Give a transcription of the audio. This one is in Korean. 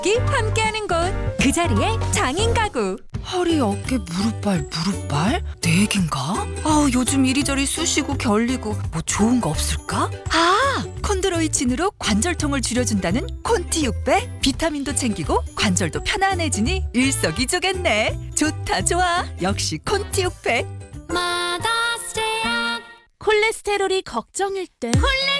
가족이 함께하는 곳, 그 자리에 장인 가구. 허리, 어깨, 무릎발? 내 얘긴가? 아우, 요즘 이리저리 쑤시고 결리고 뭐 좋은 거 없을까? 아! 콘드로이친으로 관절통을 줄여준다는 콘티 600. 비타민도 챙기고 관절도 편안해지니 일석이조겠네. 좋다, 좋아. 역시 콘티 600. 콜레스테롤이 걱정일 때